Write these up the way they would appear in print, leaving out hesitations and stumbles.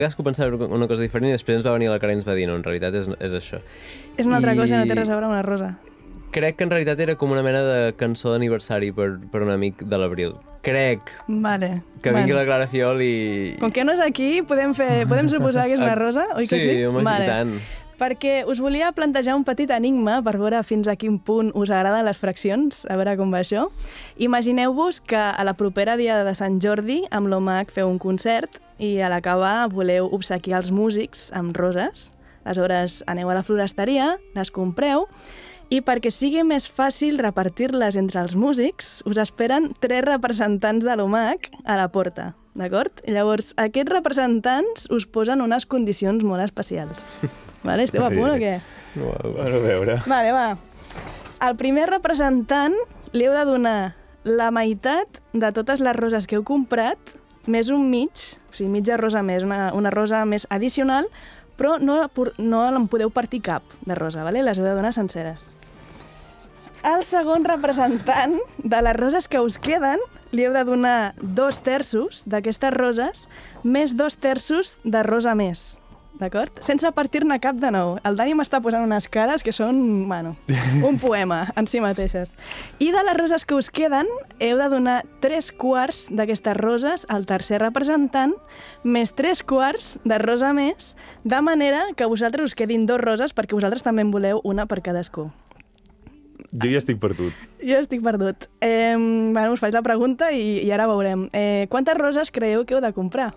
Cadascú pensava una cosa diferent i després ens va venir la cara i ens va dir no, en realitat és això. És una altra cosa, no té res a veure amb una rosa. Crec que en realitat era com una mena de cançó d'aniversari per un amic de l'Abril. Crec Vale. que vingui la Clara Fiol i... Com que no és aquí, podem suposar que és una rosa, oi que sí? Sí, home, i tant. Perquè us volia plantejar un petit enigma per veure fins a quin punt us agraden les fraccions, a veure com va això. Imagineu-vos que a la propera dia de Sant Jordi amb l'OMAC feu un concert i a l'acabar voleu obsequiar els músics amb roses. Aleshores aneu a la floristeria, les compreu i perquè sigui més fàcil repartir-les entre els músics, us esperen 3 representants de l'OMAC a la porta, d'acord? I llavors, aquests representants us posen unes condicions molt especials. Vale, esteu a punt o què? A veure. Vale, va. Al primer representant li heu de donar la meitat de totes les roses que heu comprat, més un mig, o sigui, mitja rosa més, una rosa més addicional, però no en podeu partir cap de rosa, vale? Les heu de donar senceres. Al segon representant de les roses que us queden, li heu de donar 2/3 d'aquestes roses més 2/3 de rosa més, d'acord? Sense partir-ne cap de nou. El Dani m'està posant unes cares que són, bueno, un poema en si mateixes. I de les roses que us queden, heu de donar 3/4 d'aquestes roses al tercer representant, més 3/4 de rosa més, de manera que a vosaltres us quedin 2 roses perquè vosaltres també en voleu una per cadascú. Jo ja estic perdut. Jo estic perdut. Bueno, us faig la pregunta i ara veurem. Quantes roses creieu que heu de comprar?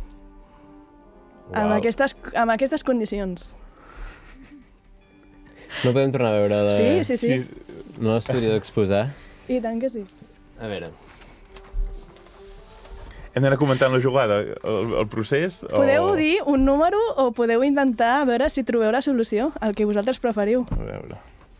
Amb aquestes condicions. No podem tornar a veure... Sí. No les podríeu exposar? I tant que sí. A veure... Hem d'anar comentant la jugada, el procés? Podeu dir un número o podeu intentar veure si trobeu la solució, el que vosaltres preferiu. A veure...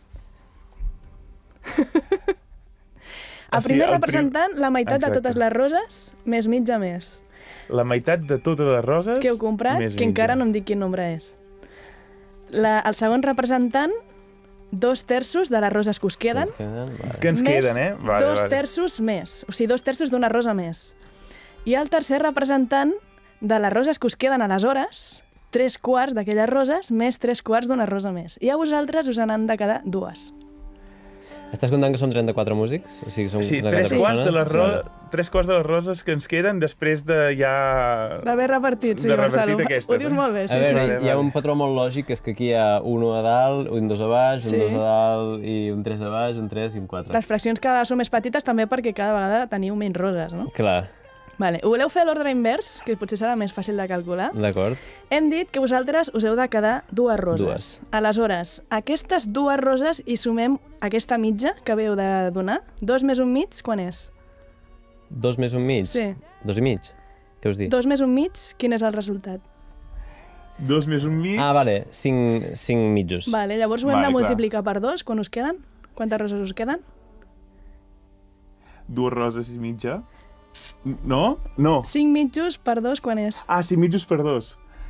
El primer representant, la meitat de totes les roses, més mitja més. La meitat de totes les roses... Que heu comprat, que encara no em dic quin nombre és. El segon representant, 2/3 de les roses que us queden. Que ens queden, eh? Més 2/3 més. O sigui, 2/3 d'una rosa més. I el tercer representant, de les roses que us queden aleshores, 3/4 d'aquelles roses més 3/4 d'una rosa més. I a vosaltres us n'han de quedar 2. Estàs contant que són 34 músics? O sigui, som 3/4 de les roses que ens queden després de ja... D'haver repartit, sí, Marcelo. Ho dius molt bé, sí. A veure, hi ha un patró molt lògic, és que aquí hi ha un 1 a dalt, un 2 a baix, un 2 a dalt i un 3 a baix, un 3 i un 4. Les fraccions cada vegada són més petites també perquè cada vegada teniu menys roses, no? Clar. Vale. Ho voleu fer a l'ordre invers, que potser serà més fàcil de calcular? D'acord. Hem dit que vosaltres us heu de quedar 2 roses. 2. Aleshores, aquestes 2 roses hi sumem aquesta mitja que heu de donar. 2 més un mig, quan és? 2 més un mig? Sí. 2 i mig? Què us dic? 2 més un mig, quin és el resultat? 2 més un mig... Ah, vale, 5 mitjos. Vale, llavors ho hem de multiplicar per 2, quan us queden? Quantes roses us queden? 2 roses i mitja. No? No. 5 mitjos per 2, quan és? Ah, 5 mitjos per 2.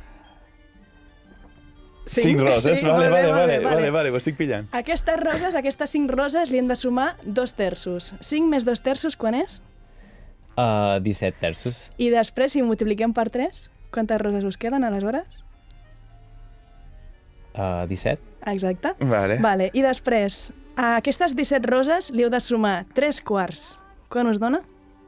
5 roses, sí, vale, ho estic pillant. Aquestes 5 roses, li hem de sumar 2/3. 5 més 2/3, quan és? 17/3. I després, si ho multipliquem per 3, quantes roses us queden, aleshores? 17. Exacte. Vale. I després, a aquestes 17 roses li heu de sumar 3/4. Quan us dona?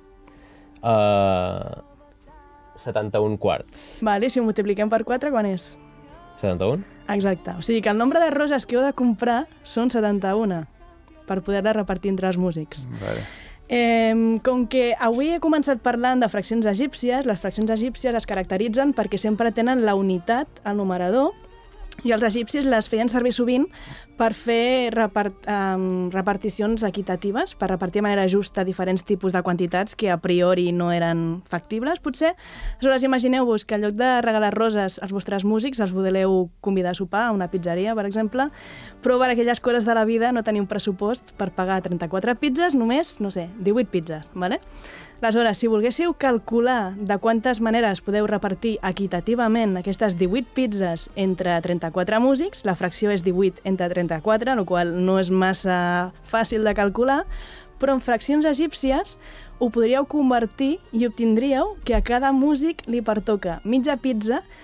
71 quarts. Vale, si ho multipliquem per 4, quan és? 71? Exacte. O sigui que el nombre de roses que heu de comprar són 71 per poder-les repartir entre els músics. Vale. Com que avui he començat parlant de fraccions egípcies, les fraccions egípcies es caracteritzen perquè sempre tenen la unitat al numerador i els egipcis les feien servir sovint per fer reparticions equitatives, per repartir de manera justa diferents tipus de quantitats que a priori no eren factibles, potser. Aleshores, imagineu-vos que en lloc de regalar roses als vostres músics, els voleu convidar a sopar a una pizzeria, per exemple, però per aquelles coses de la vida no teniu pressupost per pagar 34 pizzas, només, no sé, 18 pizzas, ¿vale? Aleshores, si volguéssiu calcular de quantes maneres podeu repartir equitativament aquestes 18 pizzas entre 34 músics, la fracció és 18 entre 34, el qual no és massa fàcil de calcular, però en fraccions egípcies ho podríeu convertir i obtindríeu que a cada músic li pertoca mitja pizza